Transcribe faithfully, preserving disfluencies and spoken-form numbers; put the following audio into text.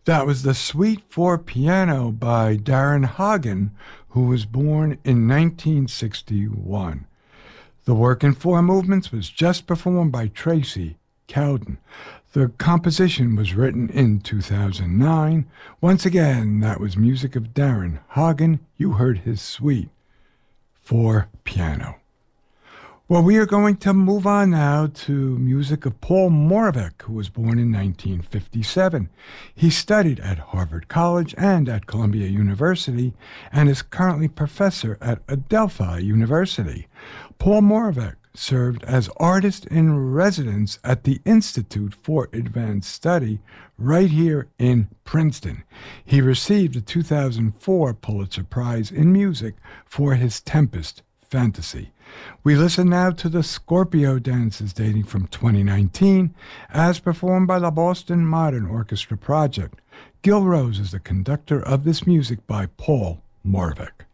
That was the Suite for Piano by Darren Hagen, who was born in nineteen sixty-one. The work in four movements was just performed by Tracy Cowden. The composition was written in two thousand nine. Once again, that was music of Darren Hagen. You heard his Suite for Piano. Well, we are going to move on now to music of Paul Moravec, who was born in nineteen fifty-seven. He studied at Harvard College and at Columbia University and is currently professor at Adelphi University. Paul Moravec served as artist in residence at the Institute for Advanced Study right here in Princeton. He received a two thousand four Pulitzer Prize in Music for his Tempest Fantasy. We listen now to the Scorpio dances dating from twenty nineteen as performed by the Boston Modern Orchestra Project. Gil Rose is the conductor of this music by Paul Moravec.